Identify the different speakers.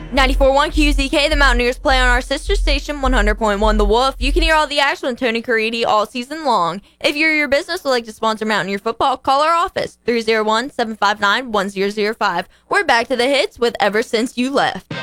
Speaker 1: 94.1 QZK, the Mountaineers play on our sister station, 100.1 The Wolf. You can hear all the action with Tony Caridi all season long. If your business would like to sponsor Mountaineer football, call our office, 301-759-1005. We're back to the hits with Ever Since You Left.